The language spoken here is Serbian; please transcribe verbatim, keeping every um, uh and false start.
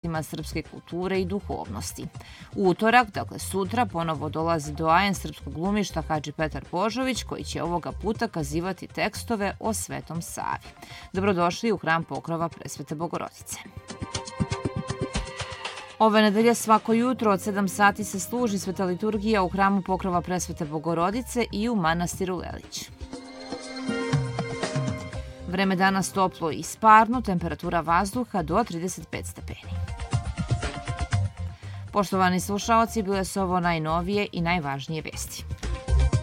vrednostima srpske kulture i duhovnosti. U utorak, dakle sutra, ponovo dolazi doajen srpskog glumišta Hadži Petar Božović, koji će ovoga puta kazivati tekstove o Svetom Savi. Dobrodošli u Hram Pokrova Presvete Bogorodice. Ove nedelje svako jutro od sedam sati se služi sveta liturgija u Hramu Pokrova Presvete Bogorodice i u manastiru Lelić. Vreme danas toplo i sparno, temperatura vazduha do trideset pet stepeni. Poštovani slušaoci, bile su ovo najnovije i najvažnije vesti.